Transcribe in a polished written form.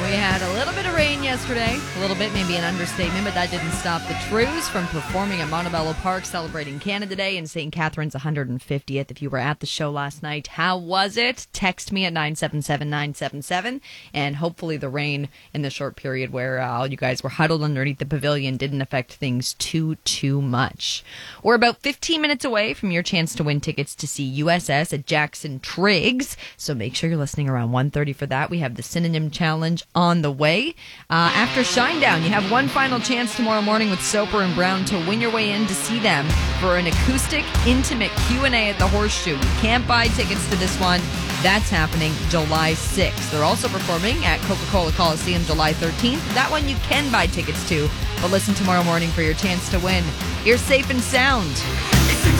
We had a little bit of rain yesterday. A little bit, maybe an understatement, but that didn't stop the Trews from performing at Montebello Park, celebrating Canada Day and St. Catharines' 150th. If you were at the show last night, how was it? Text me at 977-977. And hopefully the rain in the short period where all you guys were huddled underneath the pavilion didn't affect things too much. We're about 15 minutes away from your chance to win tickets to see USS at Jackson Triggs. So make sure you're listening around 1:30 for that. We have the Synonym Challenge on the way. After Shinedown, you have one final chance tomorrow morning with Soper and Brown to win your way in to see them for an acoustic, intimate Q&A at the Horseshoe. You can't buy tickets to this one. That's happening July 6th. They're also performing at Coca-Cola Coliseum July 13th. That one you can buy tickets to. But listen tomorrow morning for your chance to win. You're safe and sound.